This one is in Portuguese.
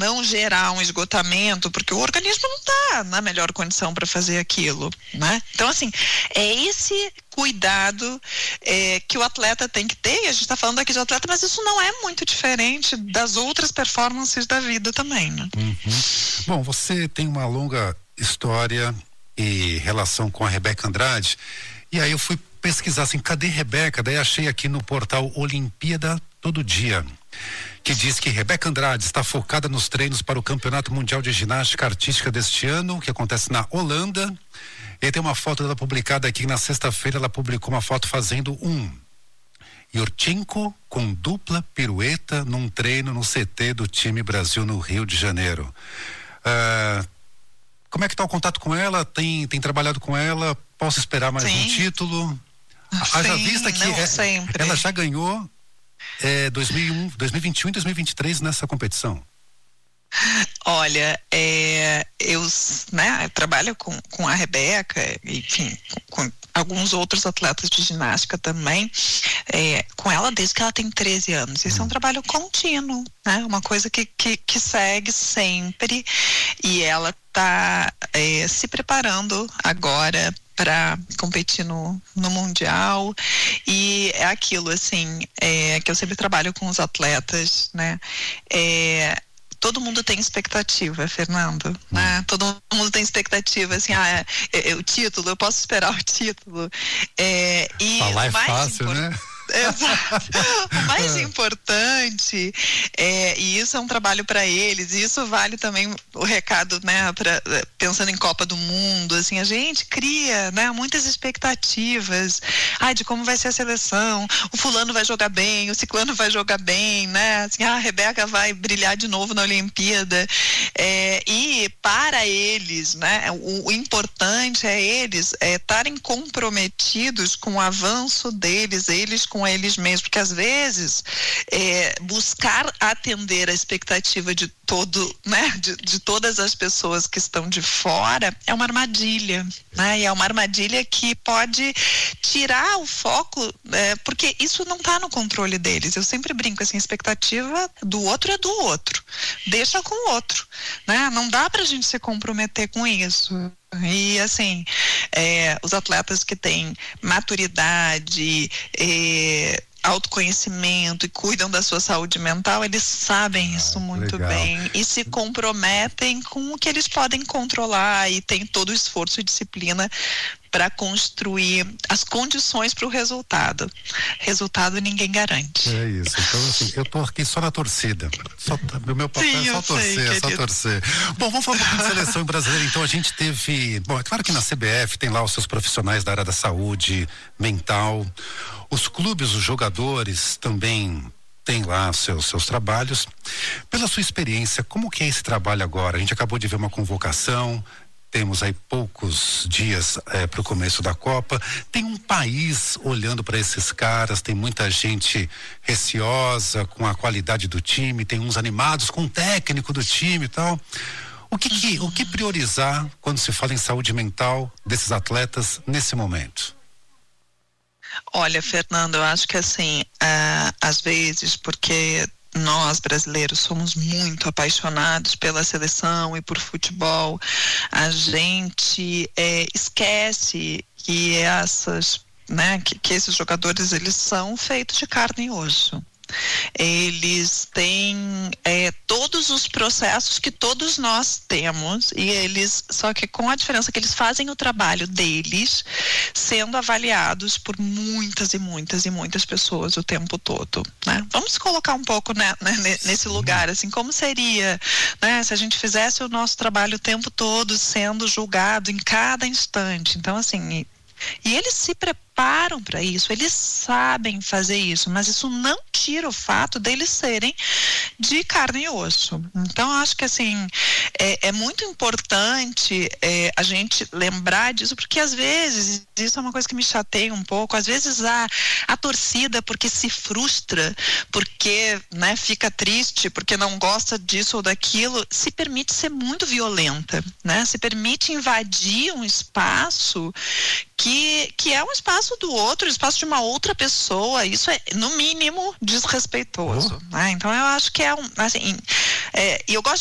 não gerar um esgotamento, porque o organismo não está na melhor condição para fazer aquilo, né? Então, assim, é esse cuidado que o atleta tem que ter, e a gente está falando aqui de atleta, mas isso não é muito diferente das outras performances da vida também, né? Bom, você tem uma longa história e relação com a Rebeca Andrade, e aí eu fui pesquisar assim, cadê Rebeca? Daí achei aqui no portal Olimpíada Todo Dia, que diz que Rebeca Andrade está focada nos treinos para o Campeonato Mundial de Ginástica Artística deste ano, que acontece na Holanda. E tem uma foto dela publicada aqui na sexta-feira, ela publicou uma foto fazendo Yurchenko com dupla pirueta num treino no CT do time Brasil no Rio de Janeiro. Como é que está o contato com ela? Tem trabalhado com ela? Posso esperar mais um título? Haja vista que ela já ganhou 2021 e 2023 nessa competição. Olha, eu trabalho com a Rebeca, enfim, com alguns outros atletas de ginástica também, com ela desde que ela tem 13 anos. Isso é um trabalho contínuo, né? Uma coisa que segue sempre, e ela está se preparando agora para competir no Mundial, e é aquilo, assim, que eu sempre trabalho com os atletas, né? Todo mundo tem expectativa, Fernando, né? Todo mundo tem expectativa, assim, o título, eu posso esperar o título. E falar é fácil, né? Exato. O mais importante, e isso é um trabalho para eles, e isso vale também o recado, né, pensando em Copa do Mundo, assim, a gente cria, né, muitas expectativas, de como vai ser a seleção, o fulano vai jogar bem, o ciclano vai jogar bem, né, assim, a Rebeca vai brilhar de novo na Olimpíada, e para eles, né, o importante é eles estarem comprometidos com o avanço deles, eles com eles mesmos, porque às vezes buscar atender a expectativa de de todas as pessoas que estão de fora é uma armadilha, né? E é uma armadilha que pode tirar o foco, porque isso não está no controle deles. Eu sempre brinco assim, a expectativa do outro é do outro, deixa com o outro, né? Não dá pra gente se comprometer com isso. E assim, os atletas que têm maturidade, autoconhecimento e cuidam da sua saúde mental, eles sabem isso muito bem e se comprometem com o que eles podem controlar, e tem todo o esforço e disciplina para construir as condições para o resultado. Resultado ninguém garante. É isso. Então, assim, eu tô aqui só na torcida. O meu papel é só torcer, só torcer. Bom, vamos falar um pouquinho de seleção brasileira. Então, a gente teve... Bom, é claro que na CBF tem lá os seus profissionais da área da saúde mental. Os clubes, os jogadores também têm lá seus trabalhos. Pela sua experiência, como que é esse trabalho agora? A gente acabou de ver uma convocação, temos aí poucos dias para o começo da Copa. Tem um país olhando para esses caras, tem muita gente receosa com a qualidade do time, tem uns animados com o técnico do time e tal. O que priorizar quando se fala em saúde mental desses atletas nesse momento? Olha, Fernando, eu acho que assim, às vezes, porque nós brasileiros somos muito apaixonados pela seleção e por futebol, a gente esquece que que esses jogadores, eles são feitos de carne e osso. Eles têm todos os processos que todos nós temos, e só que com a diferença que eles fazem o trabalho deles sendo avaliados por muitas e muitas e muitas pessoas o tempo todo, né? Vamos colocar um pouco nesse lugar, assim, como seria, né, se a gente fizesse o nosso trabalho o tempo todo sendo julgado em cada instante. Então, assim, e eles se preparam para isso, eles sabem fazer isso, mas isso não tira o fato deles serem de carne e osso. Então, acho que assim, é muito importante a gente lembrar disso, porque às vezes, isso é uma coisa que me chateia um pouco, às vezes a torcida, porque se frustra, porque, né, fica triste, porque não gosta disso ou daquilo, se permite ser muito violenta, né? Se permite invadir um espaço que é um espaço do outro, espaço de uma outra pessoa. Isso é, no mínimo, desrespeitoso, né? Então, eu acho que e eu gosto